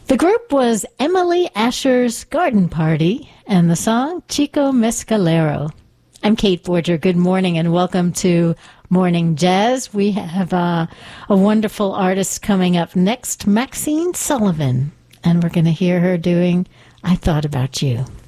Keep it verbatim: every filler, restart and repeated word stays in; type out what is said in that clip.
The group was Emily Asher's Garden Party and the song Chico Mescalero. I'm Kate Forger. Good morning and welcome to Morning Jazz. We have uh, a wonderful artist coming up next, Maxine Sullivan, and we're going to hear her doing I Thought About You.